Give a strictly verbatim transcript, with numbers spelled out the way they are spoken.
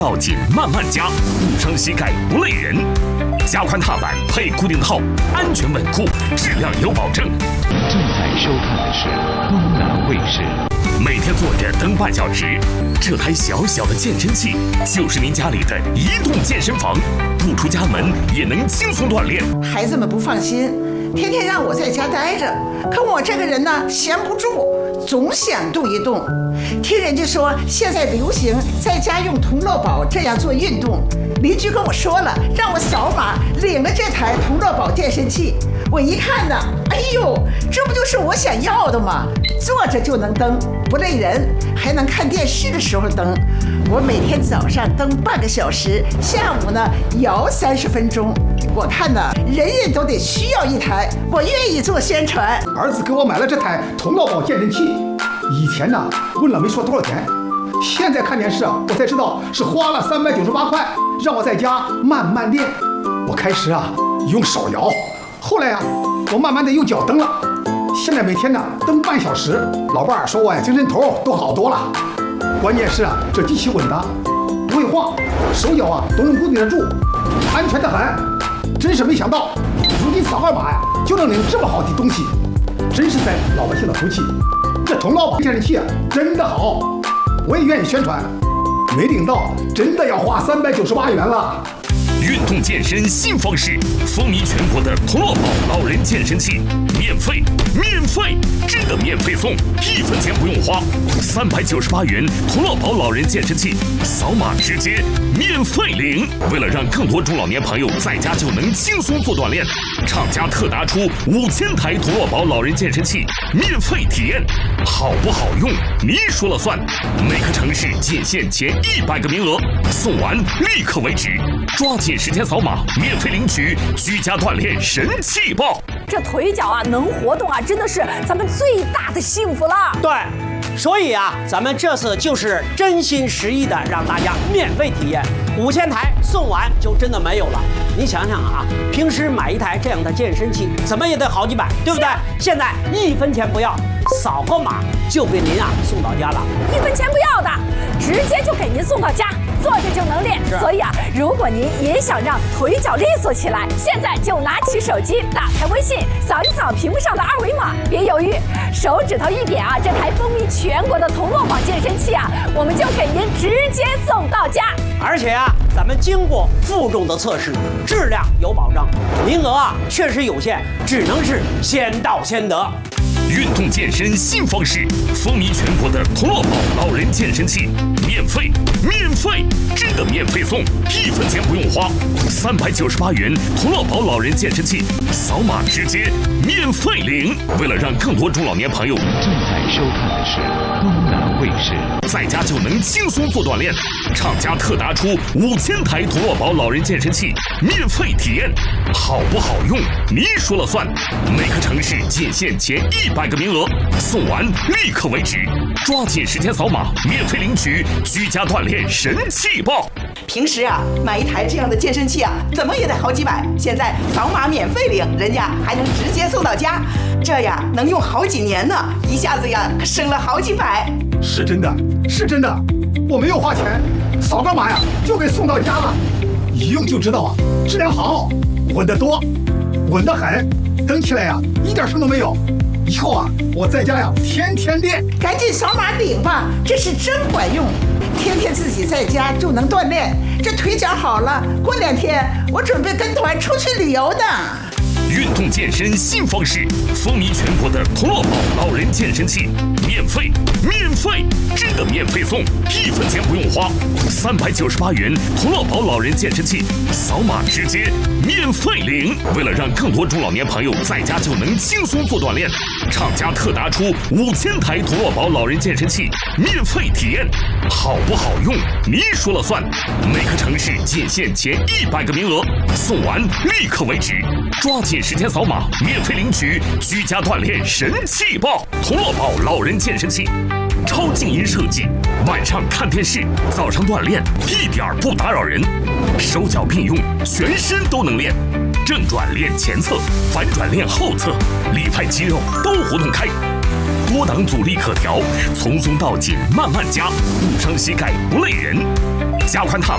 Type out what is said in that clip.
到紧慢慢加，不伤膝盖不累人。加宽踏板配固定套，安全稳固，质量有保证。 正在收看的是东南卫视。 每天坐着蹬半小时，这台小小的健身器就是您家里的移动健身房，不出家门也能轻松锻炼。 孩子们不放心，天天让我在家待着，可我这个人呢，闲不住，总想动一动。听人家说现在流行在家用同乐宝这样做运动，邻居跟我说了，让我扫码领了这台同乐宝健身器。我一看呢，哎呦，这不就是我想要的吗？坐着就能蹬，不累人，还能看电视的时候蹬。我每天早上蹬半个小时，下午呢摇三十分钟。我看呢，人人都得需要一台，我愿意做宣传。 儿子给我买了这台同乐宝健身器，以前呢问了没说多少钱，现在看电视啊，我才知道是花了三百九十八块，让我在家慢慢练。我开始啊用手摇，后来啊我慢慢的用脚蹬了，现在每天呢蹬半小时。老伴儿说我呀精神头都好多了。关键是啊这机器稳当，不会晃，手脚啊都能固定得住，安全得很。真是没想到，如今扫二码呀就能领这么好的东西，真是在老百姓的福气。这同乐宝健身器啊真的好，我也愿意宣传。没领到真的要花三百九十八元了。 运动健身新方式，风靡全国的同乐宝老人健身器，免费，免费，真的免费送，一分钱不用花，三百九十八元同乐宝老人健身器，扫码直接免费领。为了让更多中老年朋友在家就能轻松做锻炼，厂家特拿出五千台同乐宝老人健身器免费体验，好不好用您说了算。每个城市仅限前一百个名额，送完立刻为止，抓紧时间扫码免费领取居家锻炼神器包。 这腿脚啊能活动啊，真的是咱们最大的幸福了。 对，所以啊，咱们这次就是真心实意的让大家免费体验，五千台送完就真的没有了。你想想啊，平时买一台这样的健身器，怎么也得好几百，对不对？现在一分钱不要，扫个码就给您啊送到家了， 一分钱不要的，直接就给您送到家，坐着就能练。所以啊，如果您也想让腿脚利索起来，现在就拿起手机，打开微信，扫一扫屏幕上的二维码，别犹豫，手指头一点啊，这台风靡全国的同乐宝健身器啊，我们就给您直接送到家。 而且啊，咱们经过负重的测试，质量有保障，名额啊确实有限，只能是先到先得。 运动健身新方式，风靡全国的同乐宝老人健身器，免费，免费，真的免费送，一分钱不用花，三百九十八元同乐宝老人健身器，扫码直接免费领。为了让更多中老年朋友正在收看的是东南卫视， 在家就能轻松做锻炼，厂家特拿出五千台同乐宝老人健身器免费体验，好不好用您说了算。每个城市仅限前一百个名额，送完立刻为止，抓紧时间扫码免费领取居家锻炼神器包。 平时啊买一台这样的健身器啊怎么也得好几百，现在扫码免费领，人家还能直接送到家，这呀能用好几年呢，一下子呀可省了好几百。 是真的，是真的，我没有花钱，扫个码呀就给送到家了，一用就知道啊，质量好，稳得多，稳得很，蹬起来呀一点声都没有。以后啊我在家呀天天练。 赶紧扫码领吧，这是真管用，天天自己在家就能锻炼，这腿脚好了，过两天我准备跟团出去旅游呢。 运动健身新方式，风靡全国的同乐宝老人健身器，免费，免费，真的免费送，一分钱不用花，三百九十八元同乐宝老人健身器，扫码直接免费领。为了让更多中老年朋友在家就能轻松做锻炼，厂家特拿出五千台同乐宝老人健身器免费体验，好不好用您说了算。每个城市仅限前一百个名额，送完立刻为止，抓紧时间扫码免费领取居家锻炼神器包。同乐宝老人健身器，超静音设计，晚上看电视，早上锻炼，一点儿不打扰人，手脚并用，全身都能练，正转练前侧，反转练后侧，里外肌肉都活动开，多档阻力可调，从松到紧慢慢加，不伤膝盖不累人。加宽踏